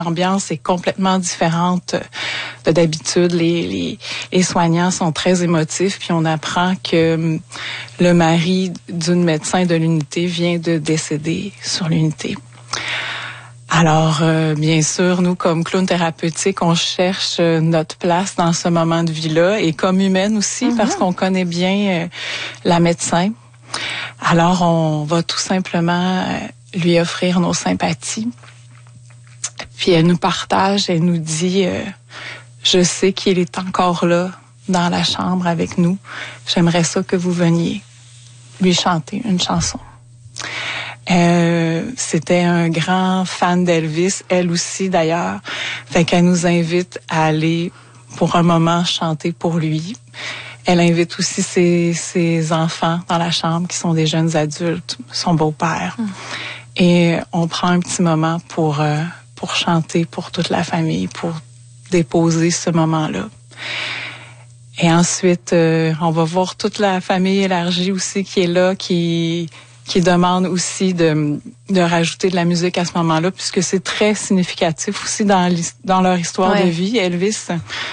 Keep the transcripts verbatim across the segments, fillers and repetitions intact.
L'ambiance est complètement différente de d'habitude. Les, les, les soignants sont très émotifs, puis on apprend que le mari d'une médecin de l'unité vient de décéder sur l'unité. Alors, euh, bien sûr, nous, comme clowns thérapeutiques, on cherche euh, notre place dans ce moment de vie-là, et comme humaine aussi, mm-hmm. parce qu'on connaît bien euh, la médecin. Alors, on va tout simplement euh, lui offrir nos sympathies. Puis elle nous partage, elle nous dit euh, « Je sais qu'il est encore là, dans la chambre avec nous. J'aimerais ça que vous veniez lui chanter une chanson. » Euh, c'était un grand fan d'Elvis, elle aussi d'ailleurs. Fait qu'elle nous invite à aller pour un moment chanter pour lui. Elle invite aussi ses, ses enfants dans la chambre qui sont des jeunes adultes, son beau-père. Mm. Et on prend un petit moment pour, euh, pour chanter pour toute la famille, pour déposer ce moment-là. Et ensuite, euh, on va voir toute la famille élargie aussi qui est là, qui... qui demande aussi de, de rajouter de la musique à ce moment-là, puisque c'est très significatif aussi dans, dans leur histoire ouais. de vie, Elvis.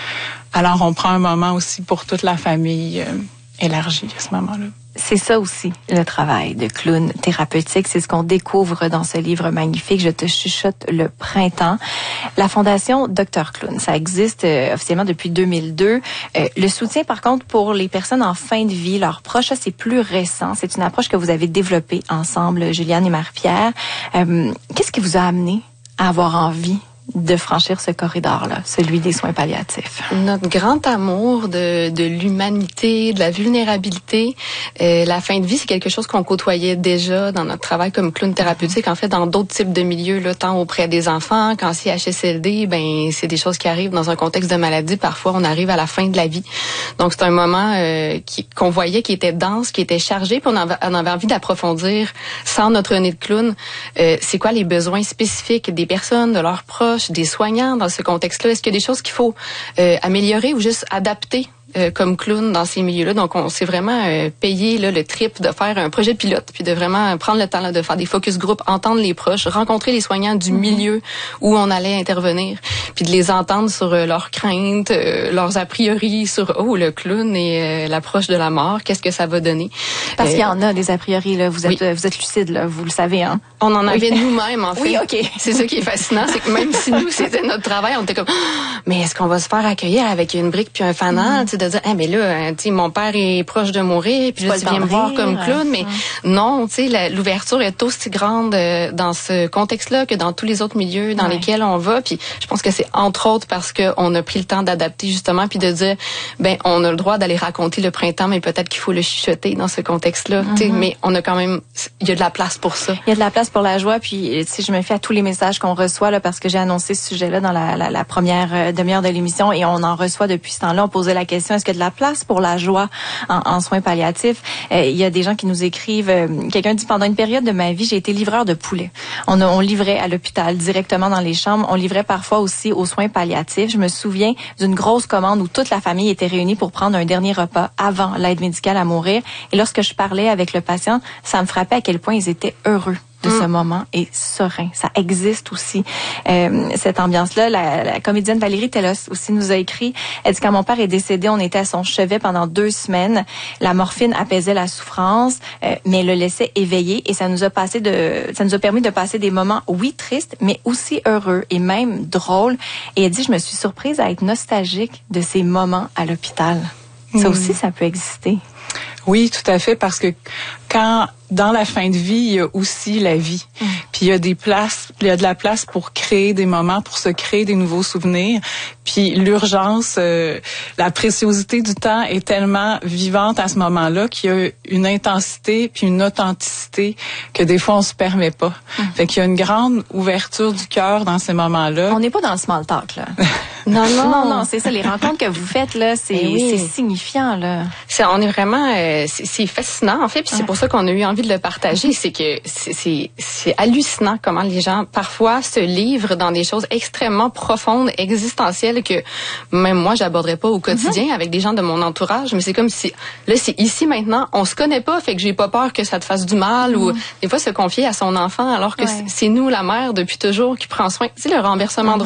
Alors, on prend un moment aussi pour toute la famille euh, élargie à ce moment-là. C'est ça aussi, le travail de clown thérapeutique. C'est ce qu'on découvre dans ce livre magnifique, Je te chuchote le printemps. La Fondation Docteur Clown, ça existe euh, officiellement depuis deux mille deux. Euh, le soutien, par contre, pour les personnes en fin de vie, leurs proches, ça, c'est plus récent. C'est une approche que vous avez développée ensemble, Juliane et Marie-Pierre. Euh, qu'est-ce qui vous a amené à avoir envie de franchir ce corridor-là, celui des soins palliatifs? Notre grand amour de, de l'humanité, de la vulnérabilité. Euh, la fin de vie, c'est quelque chose qu'on côtoyait déjà dans notre travail comme clown thérapeutique. En fait, dans d'autres types de milieux, là, tant auprès des enfants qu'en C H S L D, ben c'est des choses qui arrivent dans un contexte de maladie. Parfois, on arrive à la fin de la vie. Donc, c'est un moment euh, qui, qu'on voyait qui était dense, qui était chargé, puis on avait, on avait envie d'approfondir, sans notre nez de clown, euh, c'est quoi les besoins spécifiques des personnes, de leurs proches, des soignants dans ce contexte-là? Est-ce qu'il y a des choses qu'il faut euh, améliorer ou juste adapter euh, comme clown dans ces milieux-là? Donc, on s'est vraiment euh, payé là, le trip de faire un projet pilote, puis de vraiment prendre le temps là, de faire des focus group, entendre les proches, rencontrer les soignants du mm-hmm. milieu où on allait intervenir, puis de les entendre sur euh, leurs craintes, euh, leurs a priori sur « Oh, le clown et euh, l'approche de la mort, qu'est-ce que ça va donner? » Parce euh, qu'il y en a des a priori, là. Vous êtes, oui. vous êtes lucide, là, vous le savez, hein? On en avait oui. nous-mêmes, en fait. Oui, OK. C'est ça qui est fascinant, c'est que même si nous, c'était notre travail, on était comme « Mais est-ce qu'on va se faire accueillir avec une brique puis un fanal? » Tu sais, de dire hey, « Mais là, tu sais, mon père est proche de mourir, puis là, tu viens me voir comme clown. » Mais mmh. non, tu sais, l'ouverture est aussi grande euh, dans ce contexte-là que dans tous les autres milieux dans ouais. lesquels on va. Puis je pense que c'est entre autres parce qu'on a pris le temps d'adapter, justement, puis de dire, ben on a le droit d'aller raconter le printemps, mais peut-être qu'il faut le chuchoter dans ce contexte-là. Mmh. Tu sais, mais on a quand même, il y a de la place pour ça. Il y a de la place pour la joie, puis si je me fie à tous les messages qu'on reçoit, là, parce que j'ai annoncé ce sujet-là dans la, la, la première euh, demi-heure de l'émission, et on en reçoit depuis ce temps-là, on posait la question, est-ce qu'il y a de la place pour la joie en, en soins palliatifs? Euh, il y a des gens qui nous écrivent, euh, quelqu'un dit, pendant une période de ma vie, j'ai été livreur de poulet. On, a, on livrait à l'hôpital, directement dans les chambres. On livrait parfois aussi aux soins palliatifs. Je me souviens d'une grosse commande où toute la famille était réunie pour prendre un dernier repas avant l'aide médicale à mourir. Et lorsque je parlais avec le patient, ça me frappait à quel point ils étaient heureux de mmh. ce moment et serein. Ça existe aussi, euh, cette ambiance-là. La, la comédienne Valérie Tellos aussi nous a écrit, elle dit, quand mon père est décédé, on était à son chevet pendant deux semaines. La morphine apaisait la souffrance, euh, mais le laissait éveillé, et ça nous a passé de, ça nous a permis de passer des moments, oui, tristes, mais aussi heureux et même drôles. Et elle dit, je me suis surprise à être nostalgique de ces moments à l'hôpital. Mmh. Ça aussi, ça peut exister. Oui, tout à fait, parce que quand dans la fin de vie, il y a aussi la vie. Mmh. Puis il y a des places, il y a de la place pour créer des moments, pour se créer des nouveaux souvenirs. Puis l'urgence, euh, la préciosité du temps est tellement vivante à ce moment-là qu'il y a une intensité puis une authenticité que des fois on se permet pas. Mmh. Fait qu'il y a une grande ouverture du cœur dans ces moments-là. On n'est pas dans le small talk, là. non, non, non, non, c'est ça. Les rencontres que vous faites là, c'est oui. c'est signifiant, là. C'est, on est vraiment, euh, c'est, c'est fascinant en fait. Puis ouais. c'est pour ça qu'on a eu envie de le partager. C'est que c'est, c'est, c'est hallucinant comment les gens parfois se livrent dans des choses extrêmement profondes, existentielles, que même moi j'aborderais pas au quotidien mm-hmm. avec des gens de mon entourage. Mais c'est comme si là c'est ici maintenant, on se connaît pas, fait que j'ai pas peur que ça te fasse du mal mm-hmm. ou des fois se confier à son enfant alors que ouais. c'est nous la mère depuis toujours qui prend soin. Tu sais, le renversement mm-hmm. de